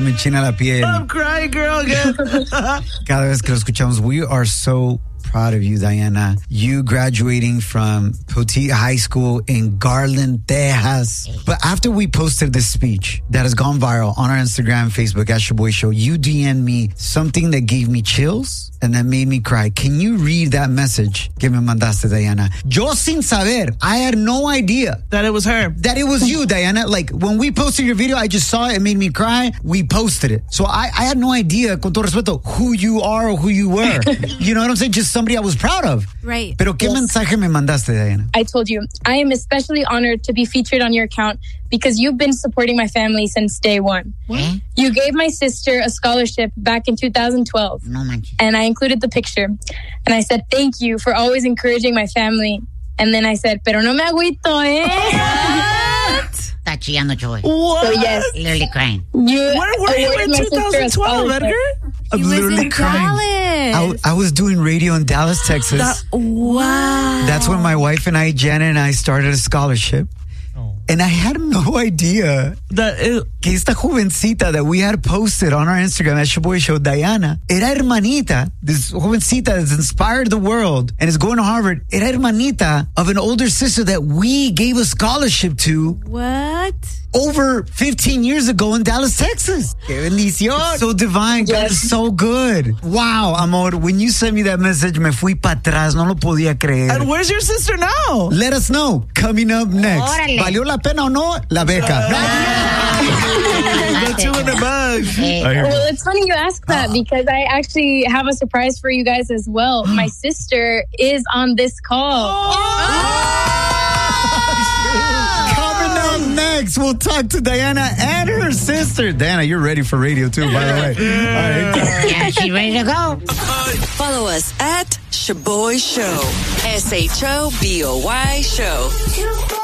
me enchina la piel. I'm crying, girl, again. Cada vez que lo escuchamos, we are so proud of you, Diana. You graduating from Poteet High School in Garland, Texas. But after we posted this speech that has gone viral on our Instagram, Facebook, at Shaboy Show, you DM'd me something that gave me chills and that made me cry. Can you read that message que me mandaste, Diana? Yo sin saber, I had no idea that it was her. That it was you, Diana. Like, when we posted your video, I just saw it. It made me cry. We posted it. So I had no idea, con todo respeto, who you are or who you were. You know what I'm saying? Just somebody I was proud of. Right. Pero ¿qué mensaje me mandaste, Diana? I told you, I am especially honored to be featured on your account because you've been supporting my family since day one. What? You gave my sister a scholarship back in 2012. No manches. And I included the picture. And I said, thank you for always encouraging my family. And then I said, pero no me agüito, ¿eh? Está chillando, Joy. What? So yes. Literally crying. Where were you in 2012, Edgar? I'm literally crying. I was doing radio in Dallas, Texas. Wow. That's when my wife and I, Jenna and I, started a scholarship. And I had no idea que esta jovencita that we had posted on our Instagram at Shaboy Show, Diana, era hermanita, this jovencita that's inspired the world and is going to Harvard, era hermanita of an older sister that we gave a scholarship to. What? Over 15 years ago in Dallas, Texas. ¡Qué bendición! So divine. God is so good. Wow, amor. When you sent me that message, me fui para atrás. No lo podía creer. And where's your sister now? Let us know. Coming up next. Órale. ¿Valió la pena o no? La beca. The $200. Well, it's funny you ask that because I actually have a surprise for you guys as well. My sister is on this call. Next, we'll talk to Diana and her sister. Diana, you're ready for radio too, by the way. All right. Yeah, she's ready to go. Follow us at Shaboy Show. SHOBOY Show.